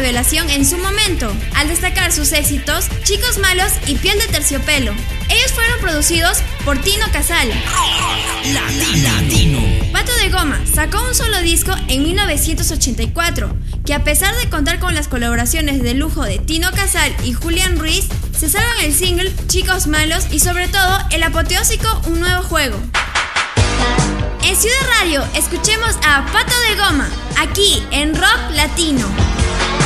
revelación en su momento, al destacar sus éxitos Chicos Malos y Piel de Terciopelo. Ellos fueron producidos por Tino Casal. Latino. Pato de Goma sacó un solo disco en 1984, que a pesar de contar con las colaboraciones de lujo de Tino Casal y Julián Ruiz, se salvan el single Chicos Malos y sobre todo el apoteósico Un Nuevo Juego. En Ciudad Radio escuchemos a Pato de Goma, aquí en Rock Latino.